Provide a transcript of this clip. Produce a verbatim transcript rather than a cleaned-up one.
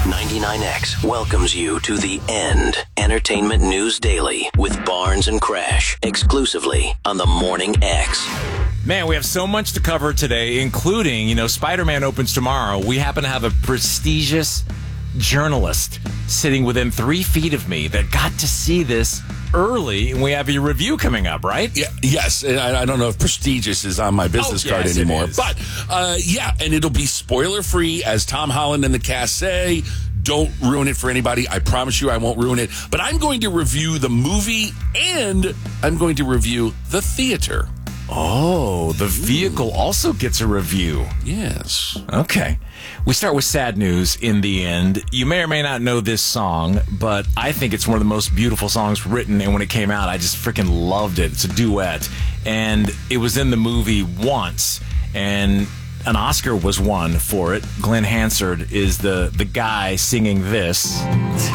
ninety-nine X welcomes you to The End Entertainment News Daily with Barnes and Crash, exclusively on the Morning X. Man, we have so much to cover today, including, you know, Spider-Man opens tomorrow. We happen to have a prestigious journalist sitting within three feet of me that got to see this early, and we have a review coming up, right? Yeah, yes, and I, I don't know if prestigious is on my business Oh, card yes, it anymore, is. but uh, yeah, and it'll be spoiler-free, as Tom Holland and the cast say. Don't ruin it for anybody. I promise you I won't ruin it. But I'm going to review the movie, and I'm going to review the theater. Oh, the vehicle also gets a review. Yes. Okay. We start with sad news in the end. You may or may not know this song, but I think it's one of the most beautiful songs written, and when it came out, I just freaking loved it. It's a duet, and it was in the movie Once, and an Oscar was won for it. Glenn Hansard is the, the guy singing this.